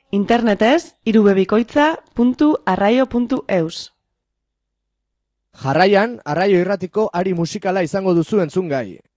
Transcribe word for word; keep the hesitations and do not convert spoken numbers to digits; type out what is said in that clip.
Internetez irubebikoitza puntu arraio puntu eus. Jarraian, Arraio Irratiko ari musikala izango duzu entzungai.